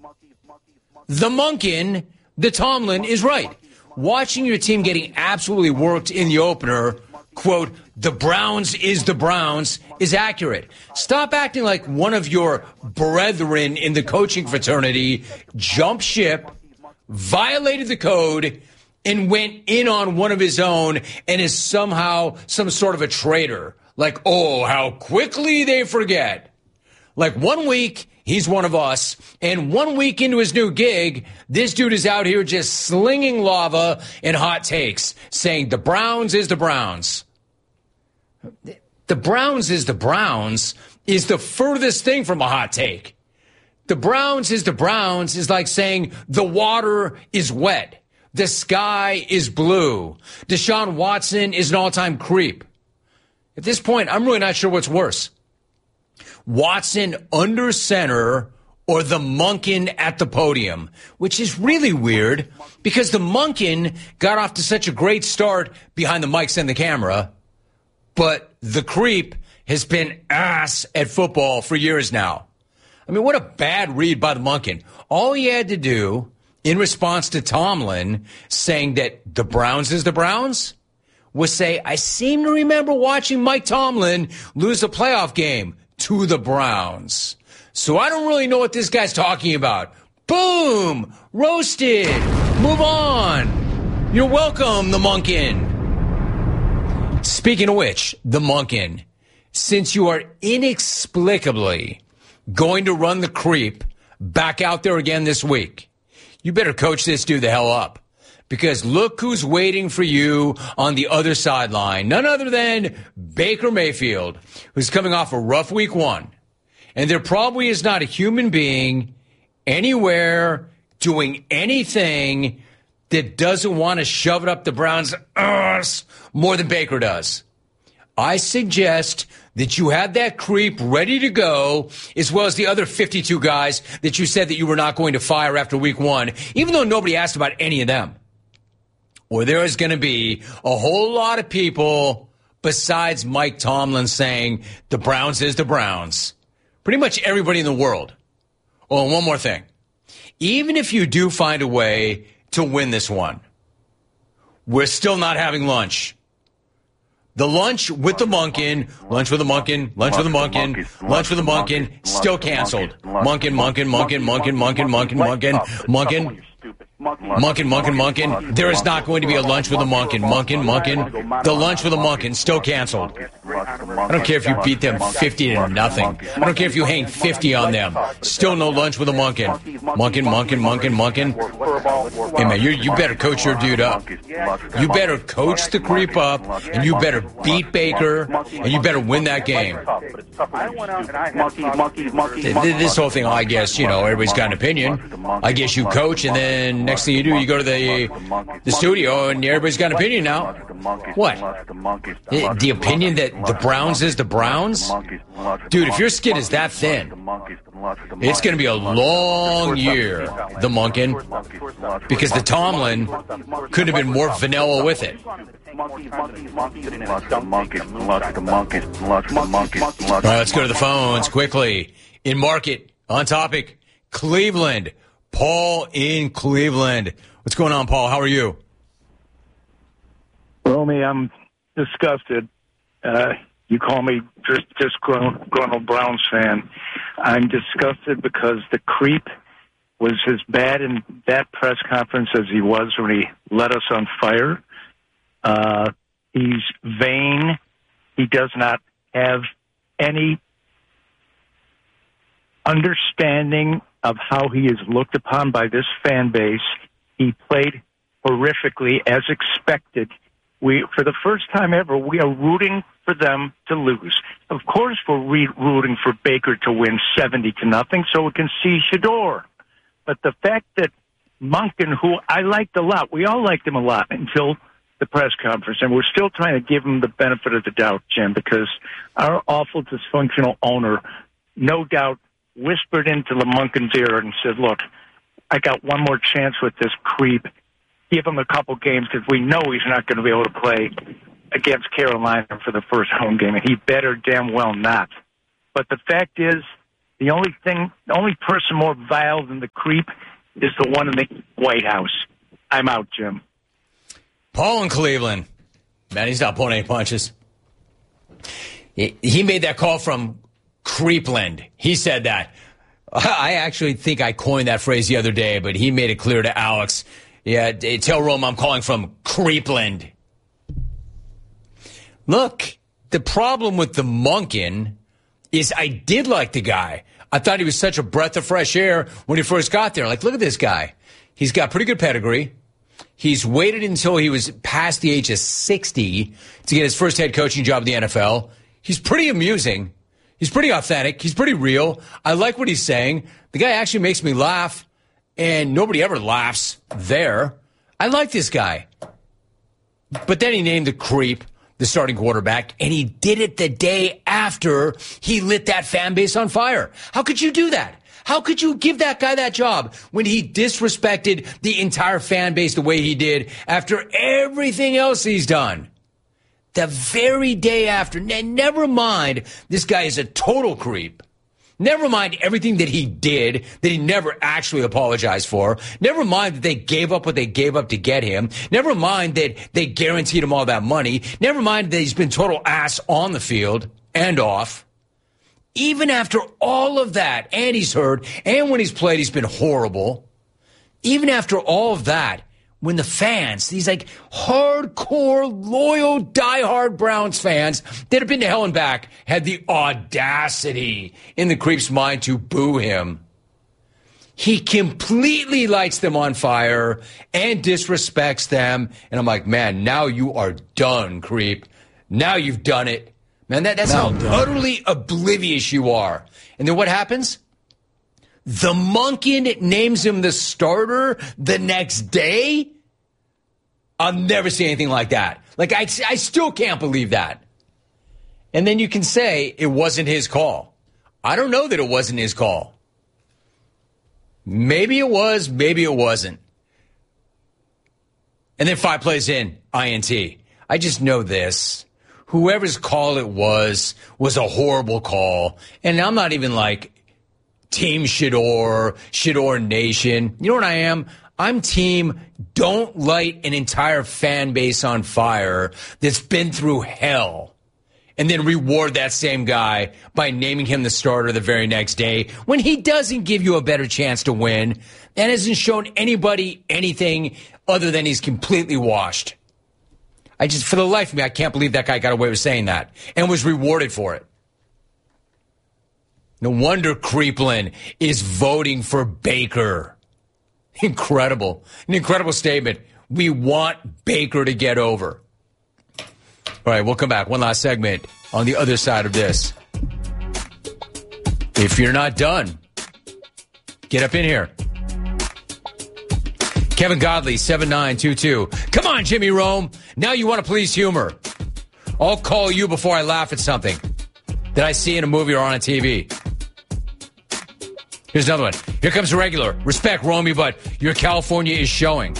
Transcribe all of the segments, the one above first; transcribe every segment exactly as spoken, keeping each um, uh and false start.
The Monken, the Tomlin, is right. Watching your team getting absolutely worked in the opener, quote, the Browns is the Browns, is accurate. Stop acting like one of your brethren in the coaching fraternity jumped ship, violated the code, and went in on one of his own and is somehow some sort of a traitor. Like, oh, how quickly they forget. Like one week, he's one of us, and one week into his new gig, this dude is out here just slinging lava and hot takes, saying the Browns is the Browns. The Browns is the Browns is the furthest thing from a hot take. The Browns is the Browns is like saying the water is wet. The sky is blue. Deshaun Watson is an all-time creep. At this point, I'm really not sure what's worse. Watson under center or the Monken at the podium, which is really weird because the Monken got off to such a great start behind the mics and the camera, but the creep has been ass at football for years now. I mean, what a bad read by the Monken. All he had to do in response to Tomlin saying that the Browns is the Browns was say, I seem to remember watching Mike Tomlin lose a playoff game to the Browns. So I don't really know what this guy's talking about. Boom! Roasted! Move on! You're welcome, the Monken. Speaking of which, the Monken, since you are inexplicably going to run the creep back out there again this week, you better coach this dude the hell up. Because look who's waiting for you on the other sideline. None other than Baker Mayfield, who's coming off a rough week one. And there probably is not a human being anywhere doing anything that doesn't want to shove it up the Browns' arse more than Baker does. I suggest that you have that creep ready to go, as well as the other fifty-two guys that you said that you were not going to fire after week one, even though nobody asked about any of them. Or there is going to be a whole lot of people besides Mike Tomlin saying the Browns is the Browns. Pretty much everybody in the world. Oh, and one more thing. Even if you do find a way to win this one, we're still not having lunch. The lunch with the Monken, lunch with the Monken, lunch with the Monken, lunch with the Monken, still canceled. Monken, Monken, Monken, Monken, Monken, Monken, Monken, Monken. Monken, Monken, Monken. There is not going to be a lunch with a Monken. Monken, Monken. The lunch with a Monken still canceled. I don't care if you beat them fifty to nothing. I don't care if you hang fifty on them. Still no lunch with a Monken. Monken, Monken, Monken, Monken. Hey, man, you, you better coach your dude up. You better coach the creep up, and you better beat Baker, and you better win that game. This whole thing, I guess, you know, everybody's got an opinion. I guess you coach, and then next thing you do, you go to the the studio, and everybody's got an opinion now. What? The, the opinion that the Browns is the Browns? Dude, if your skin is that thin, it's going to be a long year, the Monken, because the Tomlin couldn't have been more vanilla with it. All right, let's go to the phones quickly. In market, on topic, Cleveland. Paul in Cleveland. What's going on, Paul? How are you? Romy, I'm disgusted. Uh, you call me just just grown, grown old Browns fan. I'm disgusted because the creep was as bad in that press conference as he was when he let us on fire. Uh, he's vain. He does not have any understanding of how he is looked upon by this fan base. He played horrifically as expected. We, for the first time ever, we are rooting for them to lose. Of course, we're re- rooting for Baker to win seventy to nothing so we can see Shador. But the fact that Monken, who I liked a lot, we all liked him a lot until the press conference, and we're still trying to give him the benefit of the doubt, Jim, because our awful dysfunctional owner, no doubt, whispered into the Monken's ear and said, look, I got one more chance with this creep. Give him a couple games because we know he's not going to be able to play against Carolina for the first home game, and he better damn well not. But the fact is, The only thing, the only person more vile than the creep is the one in the White House. I'm out, Jim. Paul in Cleveland. Man, he's not pulling any punches. He, he made that call from Creepland. He said that. I actually think I coined that phrase the other day, but he made it clear to Alex. Yeah, tell Rome I'm calling from Creepland. Look, the problem with the Monken is I did like the guy. I thought he was such a breath of fresh air when he first got there. Like, look at this guy. He's got pretty good pedigree. He's waited until he was past the age of sixty to get his first head coaching job in the N F L. He's pretty amusing. He's pretty authentic. He's pretty real. I like what he's saying. The guy actually makes me laugh, and nobody ever laughs there. I like this guy. But then he named the creep the starting quarterback, and he did it the day after he lit that fan base on fire. How could you do that? How could you give that guy that job when he disrespected the entire fan base the way he did after everything else he's done? The very day after, never mind, this guy is a total creep. Never mind everything that he did that he never actually apologized for. Never mind that they gave up what they gave up to get him. Never mind that they guaranteed him all that money. Never mind that he's been total ass on the field and off. Even after all of that, and he's hurt, and when he's played, he's been horrible. Even after all of that, when the fans, these like hardcore, loyal, diehard Browns fans that have been to hell and back, had the audacity in the creep's mind to boo him, he completely lights them on fire and disrespects them. And I'm like, man, now you are done, creep. Now you've done it. Man, that, that's well how done. Utterly oblivious you are. And then what happens? The Monken names him the starter the next day? I'll never see anything like that. Like, I, I still can't believe that. And then you can say it wasn't his call. I don't know that it wasn't his call. Maybe it was, maybe it wasn't. And then five plays in, I N T. I just know this. Whoever's call it was, was a horrible call. And I'm not even like Team Shador, Shador Nation. You know what I am? I'm team don't light an entire fan base on fire that's been through hell and then reward that same guy by naming him the starter the very next day when he doesn't give you a better chance to win and hasn't shown anybody anything other than he's completely washed. I just, for the life of me, I can't believe that guy got away with saying that and was rewarded for it. No wonder Creepland is voting for Baker. Incredible. An incredible statement. We want Baker to get over. All right, we'll come back. One last segment on the other side of this. If you're not done, get up in here. Kevin Godley, seven nine two two. Come on, Jimmy Rome. Now you want to please humor. I'll call you before I laugh at something that I see in a movie or on a T V. Here's another one. Here comes a regular. Respect, Romey, but your California is showing.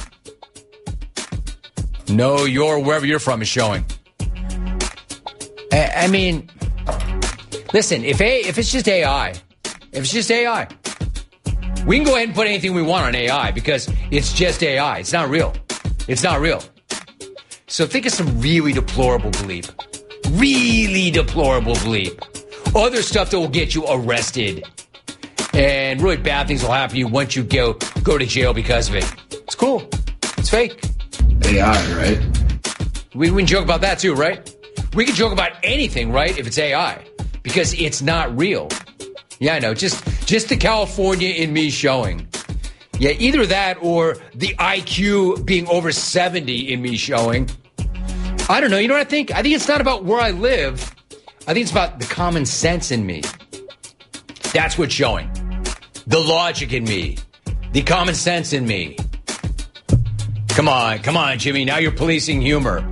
No, your wherever you're from is showing. I, I mean, listen, if a, if it's just A I, if it's just A I, we can go ahead and put anything we want on A I because it's just A I. It's not real. It's not real. So think of some really deplorable bleep. Really deplorable bleep. Other stuff that will get you arrested. And really bad things will happen to you once you go go to jail because of it. It's cool. It's fake. A I, right? We, we can joke about that too, right? We can joke about anything, right, if it's A I. Because it's not real. Yeah, I know. Just, just the California in me showing. Yeah, either that or the I Q being over seventy in me showing. I don't know. You know what I think? I think it's not about where I live. I think it's about the common sense in me. That's what's showing. The logic in me. The common sense in me. Come on, come on, Jimmy. Now you're policing humor.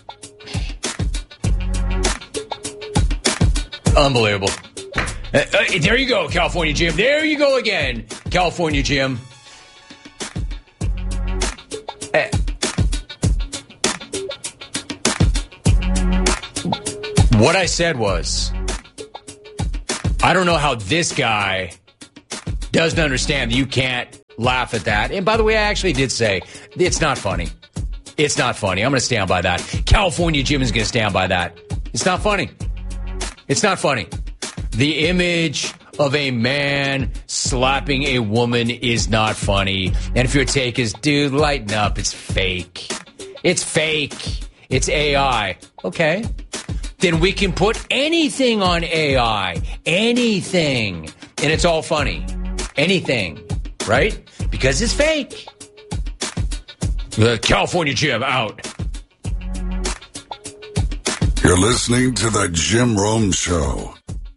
Unbelievable. Uh, uh, there you go, California Jim. There you go again, California Jim. Uh, what I said was, I don't know how this guy doesn't understand that you can't laugh at that. And by the way, I actually did say it's not funny. It's not funny. I'm going to stand by that. California Jim is going to stand by that. It's not funny. It's not funny. The image of a man slapping a woman is not funny. And if your take is, dude, lighten up, it's fake. It's fake. It's A I. Okay. Then we can put anything on A I. Anything. And it's all funny. Anything. Right? Because it's fake. The California Jim out. You're listening to the Jim Rome Show.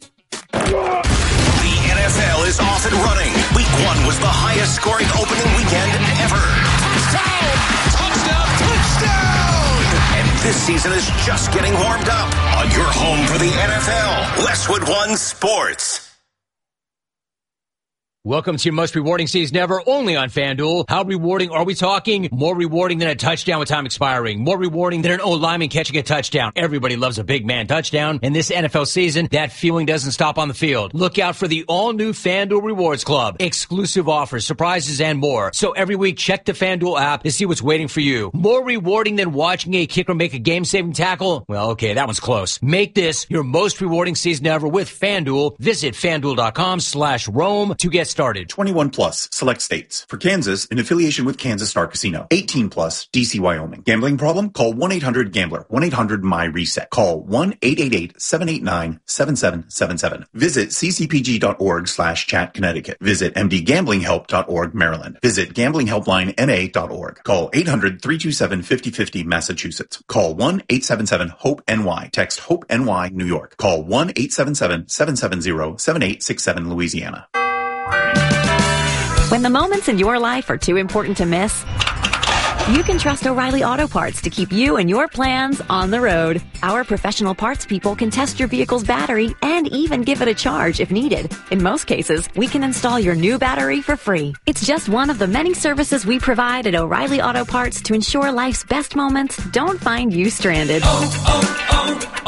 The N F L is off and running. Week one was the highest scoring opening weekend ever. Touchdown! Touchdown! Touchdown! And this season is just getting warmed up on your home for the N F L, Westwood One Sports. Welcome to your most rewarding season ever, only on FanDuel. How rewarding are we talking? More rewarding than a touchdown with time expiring. More rewarding than an O-lineman catching a touchdown. Everybody loves a big man touchdown. In this N F L season, that feeling doesn't stop on the field. Look out for the all-new FanDuel Rewards Club. Exclusive offers, surprises, and more. So every week, check the FanDuel app to see what's waiting for you. More rewarding than watching a kicker make a game-saving tackle? Well, okay, that one's close. Make this your most rewarding season ever with FanDuel. Visit FanDuel.com slash Rome to get started. twenty-one plus, select states. For Kansas, in affiliation with Kansas Star Casino. eighteen plus, D C, Wyoming. Gambling problem? Call one eight hundred gambler. one eight hundred my reset. Call one eight eight eight seven eight nine seven seven seven seven. Visit ccpg.org slash chat Connecticut. Visit mdgamblinghelp dot org Maryland. Visit gamblinghelpline dot org. Call eight hundred three two seven five oh five oh Massachusetts. Call one eight seven seven hope N Y. Text HOPE-NY New York. Call one eight seven seven seven seven zero seven eight six seven Louisiana. When the moments in your life are too important to miss, you can trust O'Reilly Auto Parts to keep you and your plans on the road. Our professional parts people can test your vehicle's battery and even give it a charge if needed. In most cases, we can install your new battery for free. It's just one of the many services we provide at O'Reilly Auto Parts to ensure life's best moments don't find you stranded. Oh,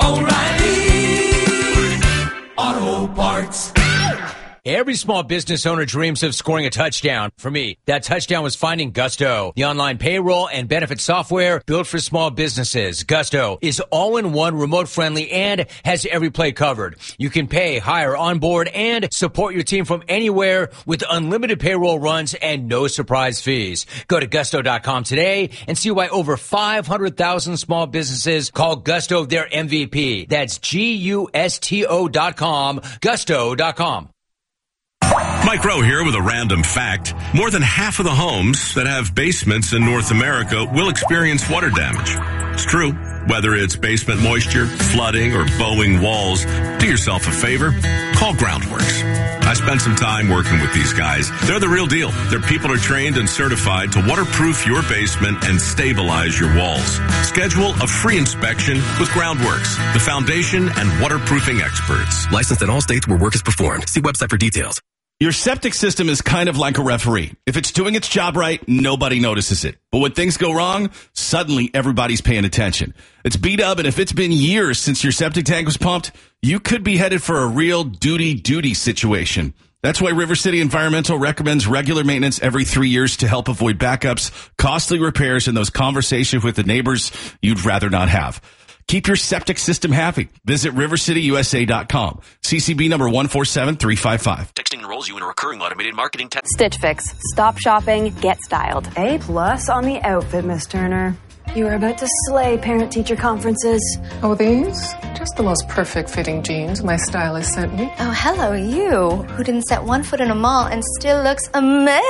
oh, oh, O'Reilly Auto Parts. Every small business owner dreams of scoring a touchdown. For me, that touchdown was finding Gusto, the online payroll and benefit software built for small businesses. Gusto is all-in-one, remote-friendly, and has every play covered. You can pay, hire, onboard, and support your team from anywhere with unlimited payroll runs and no surprise fees. Go to gusto dot com today and see why over five hundred thousand small businesses call Gusto their M V P. That's G U S T O dot com, gusto dot com. Mike Rowe here with a random fact. More than half of the homes that have basements in North America will experience water damage. It's true. Whether it's basement moisture, flooding, or bowing walls, do yourself a favor. Call Groundworks. I spent some time working with these guys. They're the real deal. Their people are trained and certified to waterproof your basement and stabilize your walls. Schedule a free inspection with Groundworks, the foundation and waterproofing experts. Licensed in all states where work is performed. See website for details. Your septic system is kind of like a referee. If it's doing its job right, nobody notices it. But when things go wrong, suddenly everybody's paying attention. It's B-Dub, and if it's been years since your septic tank was pumped, you could be headed for a real duty-duty situation. That's why River City Environmental recommends regular maintenance every three years to help avoid backups, costly repairs, and those conversations with the neighbors you'd rather not have. Keep your septic system happy. Visit river city u s a dot com. C C B number one four seven three five five. Texting enrolls you in a recurring automated marketing test. Stitch Fix. Stop shopping, get styled. A plus on the outfit, Miss Turner. You are about to slay parent-teacher conferences. Oh, these? Just the most perfect fitting jeans my stylist sent me. Oh, hello, you, who didn't set one foot in a mall and still looks amazing.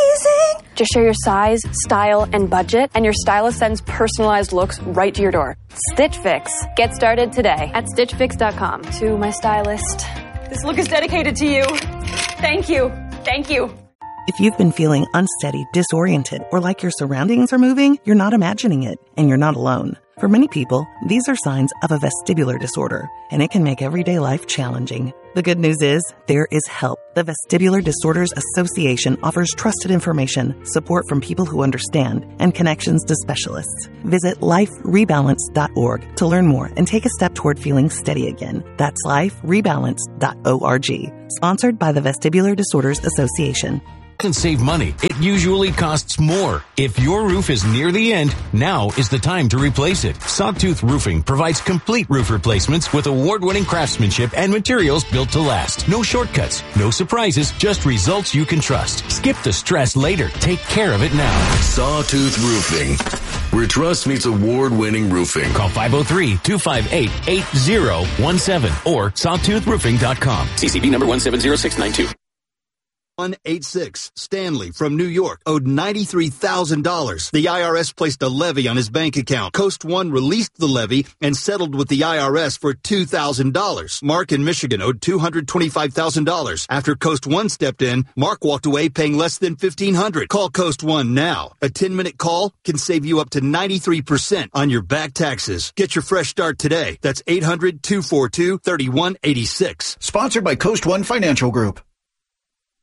Just share your size, style, and budget, and your stylist sends personalized looks right to your door. Stitch Fix. Get started today at stitch fix dot com. To my stylist, this look is dedicated to you. Thank you. Thank you. If you've been feeling unsteady, disoriented, or like your surroundings are moving, you're not imagining it, and you're not alone. For many people, these are signs of a vestibular disorder, and it can make everyday life challenging. The good news is, there is help. The Vestibular Disorders Association offers trusted information, support from people who understand, and connections to specialists. Visit life rebalance dot org to learn more and take a step toward feeling steady again. That's life rebalance dot org. Sponsored by the Vestibular Disorders Association. And save money. It usually costs more. If your roof is near the end, now is the time to replace it. Sawtooth Roofing provides complete roof replacements with award-winning craftsmanship and materials built to last. No shortcuts, no surprises, just results you can trust. Skip the stress later. Take care of it now. Sawtooth Roofing, where trust meets award-winning roofing. Call five oh three, two five eight, eight oh one seven or sawtooth roofing dot com. C C B number one seven zero six nine two. one eight six Stanley from New York owed ninety-three thousand dollars. The I R S placed a levy on his bank account. Coast One released the levy and settled with the I R S for two thousand dollars. Mark in Michigan owed two hundred twenty-five thousand dollars. After Coast One stepped in, Mark walked away paying less than fifteen hundred dollars. Call Coast One now. A ten-minute call can save you up to ninety-three percent on your back taxes. Get your fresh start today. That's eight hundred, two four two, three one eight six. Sponsored by Coast One Financial Group.